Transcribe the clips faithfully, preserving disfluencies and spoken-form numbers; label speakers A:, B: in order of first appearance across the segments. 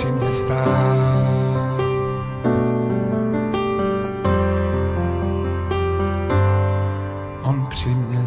A: při mě stál. On při mě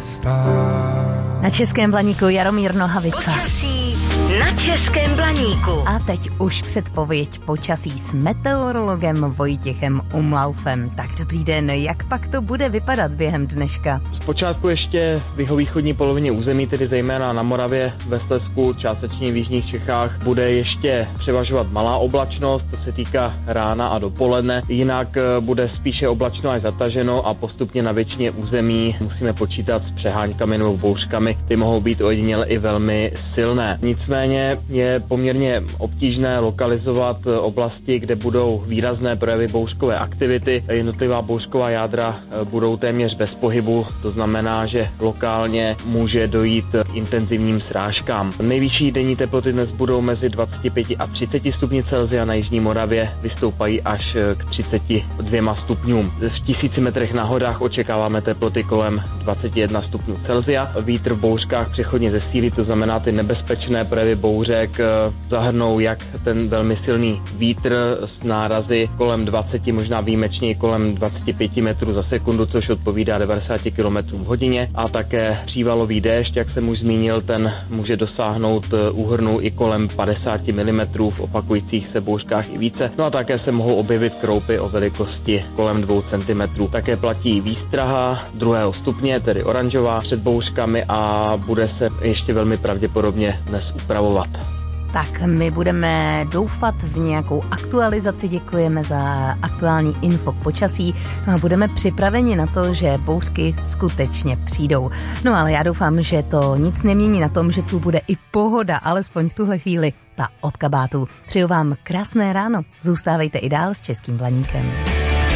A: stál.
B: Na Českém Blaníku Jaromír Nohavica.
C: Počasí na Českém Blaníku.
B: A teď už předpověď počasí s meteorologem Vojtěchem Umlaufem. Tak dobrý den, jak pak to bude vypadat během dneška?
D: Zpočátku ještě v jihovýchodní polovině území, tedy zejména na Moravě, ve Slezsku, částečně v jižních Čechách, bude ještě převažovat malá oblačnost, to se týká rána a dopoledne. Jinak bude spíše oblačno až zataženo a postupně na většině území musíme počítat s přeháňkami nebo bouřkami. Ty mohou být ojediněle i velmi silné. Nicméně je poměrně obtížné lokalizovat oblasti, kde budou výrazné projevy bouřkové aktivity. Jednotlivá bouřková jádra budou téměř bez pohybu, to znamená, že lokálně může dojít k intenzivním srážkám. Nejvyšší denní teploty dnes budou mezi dvaceti pěti a třiceti stupni Celsia, na jižní Moravě vystoupají až k třiceti dvěma stupňům. V tisíci metrech na horách očekáváme teploty kolem dvaceti jednoho stupňů Celsia. Vítr v bouřkách přechodně zesílí, to znamená ty nebezpečné projevy bouřek zahrnou jak ten velmi silný vítr s nárazy kolem dvaceti, možná výjimečně kolem dvaceti pěti metrů za sekundu, což odpovídá devadesáti kilometrům v hodině, a také přívalový déšť, jak jsem už zmínil, ten může dosáhnout úhrnu i kolem padesáti milimetrů v opakujících se bouřkách i více. No a také se mohou objevit kroupy o velikosti kolem dvou centimetrů. Také platí výstraha druhého stupně, tedy oranžová, před bouřkami a bude se ještě velmi pravděpodobně dnes upravovat.
B: Tak my budeme doufat v nějakou aktualizaci, děkujeme za aktuální info k počasí a budeme připraveni na to, že bouřky skutečně přijdou. No ale já doufám, že to nic nemění na tom, že tu bude i pohoda, alespoň v tuhle chvíli ta od kabátu. Přeju vám krásné ráno, zůstávejte i dál s Českým Blaníkem.